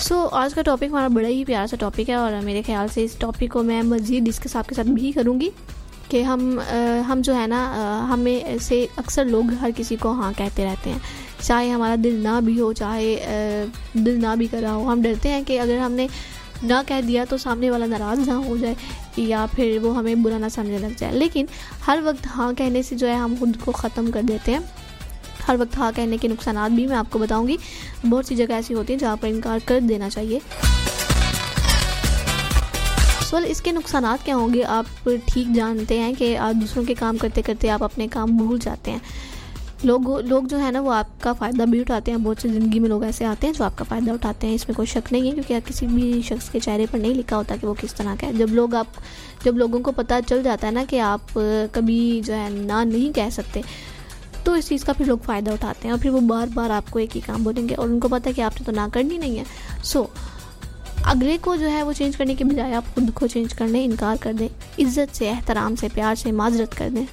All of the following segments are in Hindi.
आज का टॉपिक हमारा बड़ा ही प्यारा सा टॉपिक है और मेरे ख्याल से इस टॉपिक को मैं मज़ीद डिस्कस आपके साथ भी करूँगी कि हम जो है ना, हमें से अक्सर लोग हर किसी को हाँ कहते रहते हैं, चाहे हमारा दिल ना भी हो, चाहे दिल ना भी कर रहा हो। हम डरते हैं कि अगर हमने ना कह दिया तो सामने वाला नाराज़ ना हो जाए या फिर वो हमें बुरा ना समझने लग जाए। लेकिन हर वक्त हाँ कहने से जो है हम खुद को ख़त्म कर देते हैं। हर वक्त हाँ कहने के नुकसानात भी मैं आपको बताऊंगी। बहुत सी जगह ऐसी होती हैं जहाँ पर इनकार कर देना चाहिए। इसके नुकसानात क्या होंगे आप ठीक जानते हैं कि आप दूसरों के काम करते करते आप अपने काम भूल जाते हैं। लोग जो है ना वो आपका फ़ायदा भी उठाते हैं। बहुत सी ज़िंदगी में लोग ऐसे आते हैं जो आपका फ़ायदा उठाते हैं, इसमें कोई शक नहीं है, क्योंकि किसी भी शख्स के चेहरे पर नहीं लिखा होता कि वो किस तरह का है। जब लोगों को पता चल जाता है ना कि आप कभी जो है ना नहीं कह सकते, तो इस चीज़ का फिर लोग फ़ायदा उठाते हैं और फिर वो बार बार आपको एक ही काम बोलेंगे और उनको पता है कि आपने तो ना करनी नहीं है। अगले को जो है वो चेंज करने के बजाय आप खुद को चेंज करने इनकार कर दें। इज़्ज़त से, एहतराम से, प्यार से माजरत कर दें।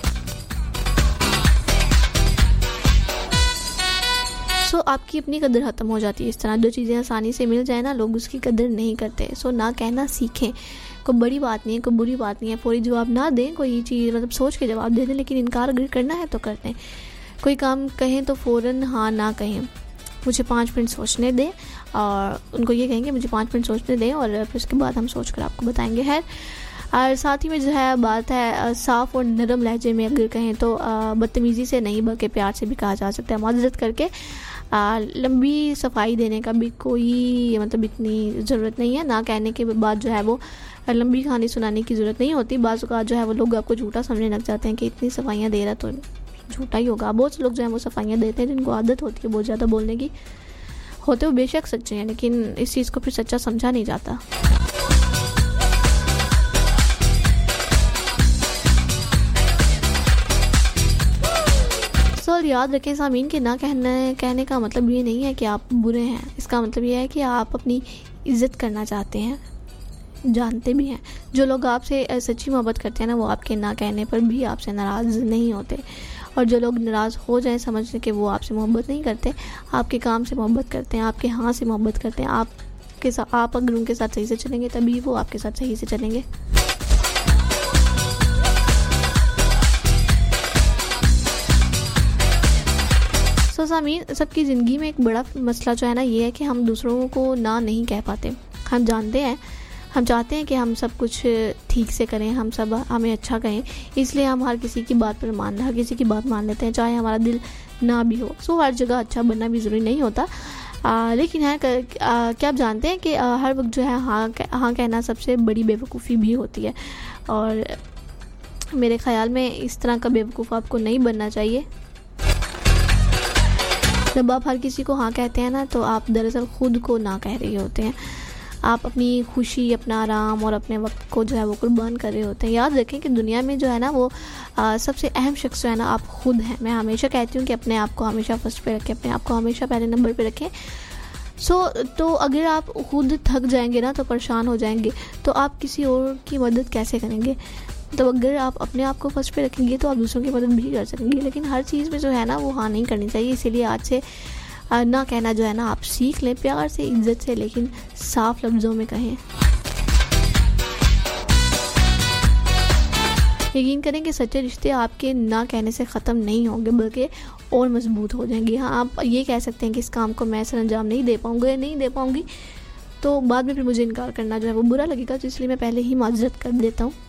आपकी अपनी कदर ख़त्म हो जाती है। इस तरह जो चीज़ें आसानी से मिल जाए ना, लोग उसकी कदर नहीं करते। ना कहना सीखें। कोई बड़ी बात नहीं है, कोई बुरी बात नहीं है। फौरी जवाब ना दें, कोई चीज़ मतलब सोच के जवाब दे दें, लेकिन इनकार अगर करना है तो कर दें। कोई काम कहें तो फ़ौरन हाँ ना कहें। मुझे 5 मिनट सोचने दें, और उनको ये कहेंगे मुझे 5 मिनट सोचने दें और फिर उसके बाद हम सोच कर आपको बताएंगे। है और साथ ही में जो है बात है साफ़ और नरम लहजे में अगर कहें तो बदतमीज़ी से नहीं बल्कि प्यार से भी कहा जा सकता है। माजरत करके लंबी सफाई देने का भी कोई मतलब इतनी ज़रूरत नहीं है। ना कहने के बाद जो है वो लंबी कहानी सुनाने की ज़रूरत नहीं होती। बाज़ औक़ात जो है वो लोग आपको झूठा समझने लग जाते हैं कि इतनी सफाइयाँ दे रहा तो झूठा ही होगा। बहुत से लोग जो है वो सफाइयाँ देते हैं जिनको आदत होती है बहुत ज़्यादा बोलने की। होते वो बेशक सच्चे हैं, लेकिन इस चीज़ को फिर सच्चा समझा नहीं जाता। याद रखें सामीन कि ना कहने का मतलब ये नहीं है कि आप बुरे हैं। इसका मतलब ये है कि आप अपनी इज़्ज़त करना चाहते हैं, जानते भी हैं। जो लोग आपसे सच्ची मोहब्बत करते हैं ना, वो आपके ना कहने पर भी आपसे नाराज़ नहीं होते। और जो लोग नाराज़ हो जाएं समझते कि वो आपसे मोहब्बत नहीं करते, आपके काम से मोहब्बत करते हैं, आपके हाँ से मोहब्बत करते हैं। आप अगर उनके साथ सही से चलेंगे तभी वो आपके साथ सही से चलेंगे। सामीन, सबकी ज़िंदगी में एक बड़ा मसला जो है ना ये है कि हम दूसरों को ना नहीं कह पाते। हम जानते हैं, हम चाहते हैं कि हम सब कुछ ठीक से करें, हम सब हमें अच्छा कहें, इसलिए हम हर किसी की बात मान लेते हैं, चाहे हमारा दिल ना भी हो। हर जगह अच्छा बनना भी ज़रूरी नहीं होता। लेकिन है क्या आप जानते हैं कि हर वक्त जो है हाँ कहना सबसे बड़ी बेवकूफ़ी भी होती है। और मेरे ख़्याल में इस तरह का बेवकूफ़ आपको नहीं बनना चाहिए। जब आप हर किसी को हाँ कहते हैं ना, तो आप दरअसल ख़ुद को ना कह रहे होते हैं। आप अपनी खुशी, अपना आराम और अपने वक्त को जो है वो कुर्बान कर रहे होते हैं। याद रखें कि दुनिया में जो है ना वो सबसे अहम शख्स जो है ना आप खुद हैं। मैं हमेशा कहती हूँ कि अपने आप को हमेशा फर्स्ट पे रखें, अपने आप को हमेशा पहले नंबर पे रखें। तो अगर आप खुद थक जाएंगे ना, तो परेशान हो जाएंगे, तो आप किसी और की मदद कैसे करेंगे? तो अगर आप अपने आप को फर्स्ट पे रखेंगे तो आप दूसरों की मदद भी कर सकेंगे। लेकिन हर चीज़ में जो है ना वो हाँ नहीं करनी चाहिए। इसीलिए आज से ना कहना जो है ना आप सीख लें, प्यार से, इज़्ज़त से, लेकिन साफ लफ्ज़ों में कहें। यकीन करें कि सच्चे रिश्ते आपके ना कहने से ख़त्म नहीं होंगे बल्कि और मजबूत हो जाएंगे। हाँ, आप ये कह सकते हैं कि इस काम को मैं सर अंजाम नहीं दे पाऊँगी, तो बाद में फिर मुझे इनकार करना जो है वो बुरा लगेगा। तो इसलिए मैं पहले ही माजरत कर देता हूँ।